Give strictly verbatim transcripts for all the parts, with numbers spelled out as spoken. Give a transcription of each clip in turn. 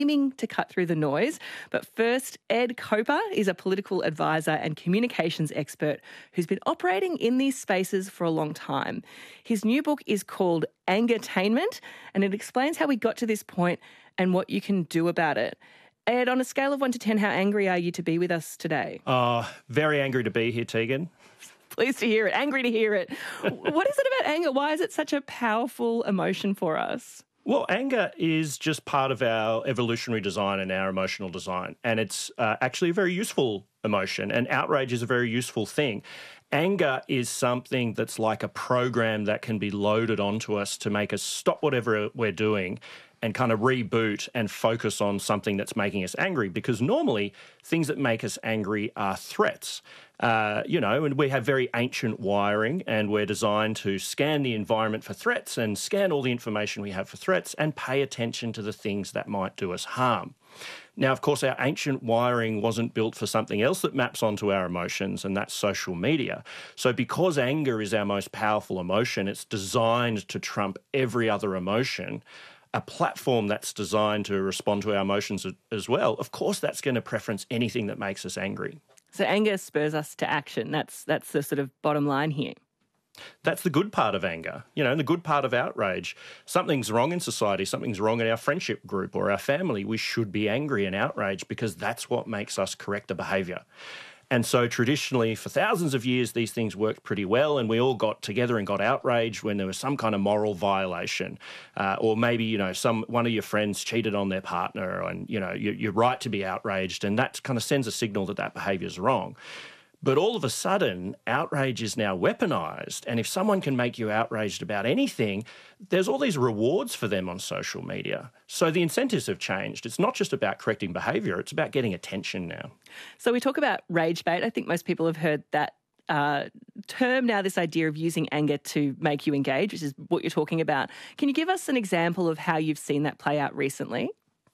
aiming to cut through the noise. But first, Ed Coper is a political advisor and communications expert who's been operating in these spaces for a long time. His new book is called Angertainment, and it explains how we got to this point and what you can do about it. Ed, on a scale of one to ten, how angry are you to be with us today? Oh, very angry to be here, Tegan. Pleased to hear it. Angry to hear it. What is it about anger? Why is it such a powerful emotion for us? Well, anger is just part of our evolutionary design and our emotional design, and it's uh, actually a very useful emotion, and outrage is a very useful thing. Anger is something that's like a program that can be loaded onto us to make us stop whatever we're doing and kind of reboot and focus on something that's making us angry, because normally things that make us angry are threats. Uh, you know, and we have very ancient wiring, and we're designed to scan the environment for threats and scan all the information we have for threats and pay attention to the things that might do us harm. Now, of course, our ancient wiring wasn't built for something else that maps onto our emotions, and that's social media. So because anger is our most powerful emotion, it's designed to trump every other emotion. A platform that's designed to respond to our emotions as well, of course that's going to preference anything that makes us angry. So anger spurs us to action. That's that's the sort of bottom line here. That's the good part of anger, you know, and the good part of outrage. Something's wrong in society, something's wrong in our friendship group or our family. We should be angry and outraged because that's what makes us correct a behaviour. And so traditionally, for thousands of years, these things worked pretty well, and we all got together and got outraged when there was some kind of moral violation, uh, or maybe, you know, some one of your friends cheated on their partner, and, you know, you, you're right to be outraged, and that kind of sends a signal that that behaviour is wrong. But all of a sudden, outrage is now weaponised, and if someone can make you outraged about anything, there's all these rewards for them on social media. So the incentives have changed. It's not just about correcting behaviour, it's about getting attention now. So we talk about rage bait. I think most people have heard that uh, term now, this idea of using anger to make you engage, which is what you're talking about. Can you give us an example of how you've seen that play out recently?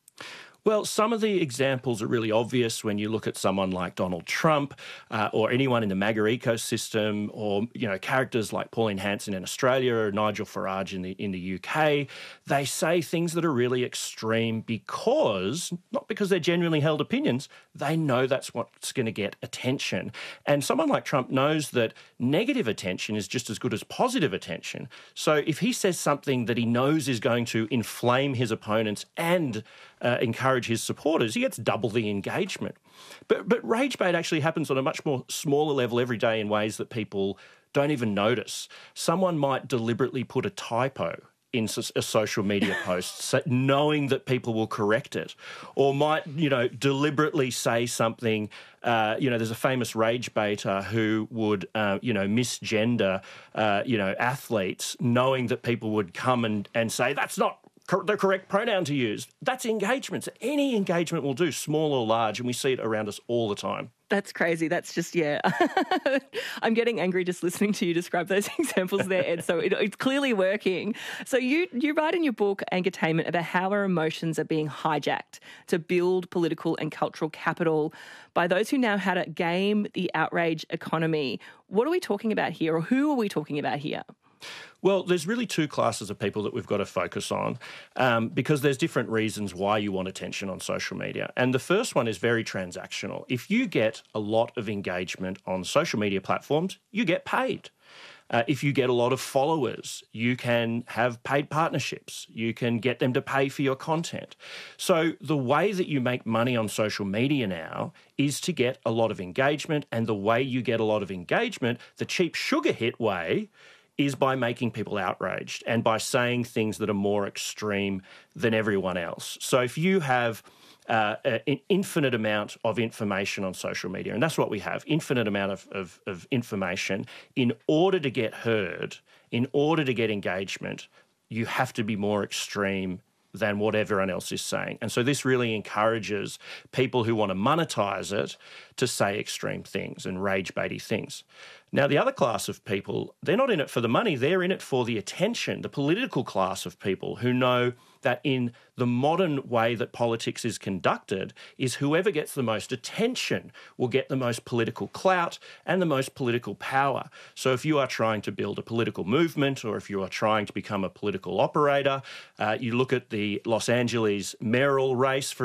Well, some of the examples are really obvious when you look at someone like Donald Trump uh, or anyone in the MAGA ecosystem, or, you know, characters like Pauline Hanson in Australia or Nigel Farage in the in the U K. They say things that are really extreme because, not because they're genuinely held opinions, they know that's what's going to get attention. And someone like Trump knows that negative attention is just as good as positive attention. So if he says something that he knows is going to inflame his opponents and uh, encourage his supporters, he gets double the engagement. But but rage bait actually happens on a much more smaller level every day in ways that people don't even notice. Someone might deliberately put a typo in a social media post, knowing that people will correct it, or might, you know, deliberately say something. Uh, you know, there's a famous rage baiter who would, uh, you know, misgender, uh, you know, athletes, knowing that people would come and, and say, that's not the correct pronoun to use. That's engagement. So any engagement will do, small or large, and we see it around us all the time. That's crazy. That's just, yeah. I'm getting angry just listening to you describe those examples there, Ed. So it, it's clearly working. So you you write in your book, Angertainment, about how our emotions are being hijacked to build political and cultural capital by those who know how to game the outrage economy. What are we talking about here, or who are we talking about here? Well, there's really two classes of people that we've got to focus on um, because there's different reasons why you want attention on social media. And the first one is very transactional. If you get a lot of engagement on social media platforms, you get paid. Uh, if you get a lot of followers, you can have paid partnerships. You can get them to pay for your content. So the way that you make money on social media now is to get a lot of engagement, and the way you get a lot of engagement, the cheap sugar hit way, is by making people outraged and by saying things that are more extreme than everyone else. So if you have uh, an infinite amount of information on social media, and that's what we have, infinite amount of, of, of information, in order to get heard, in order to get engagement, you have to be more extreme than what everyone else is saying. And so this really encourages people who want to monetize it to say extreme things and rage baity things. Now, the other class of people, they're not in it for the money, they're in it for the attention, the political class of people who know that in the modern way that politics is conducted is whoever gets the most attention will get the most political clout and the most political power. So if you are trying to build a political movement or if you are trying to become a political operator, uh, you look at the Los Angeles mayoral race, for